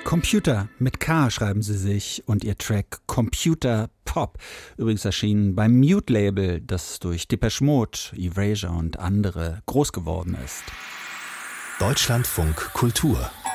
Computer mit K schreiben sie sich und ihr Track Computer Pop, übrigens erschienen beim Mute-Label, das durch Depeche Mode, Erasure und andere groß geworden ist. Deutschlandfunk Kultur